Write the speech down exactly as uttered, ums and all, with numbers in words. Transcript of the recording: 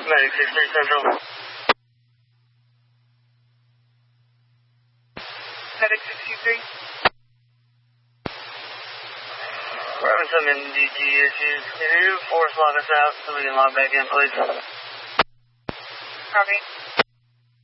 Medic six three Central. Medic six two three. We're having some N D G issues. Can you force log us out so we can log back in, please? Copy.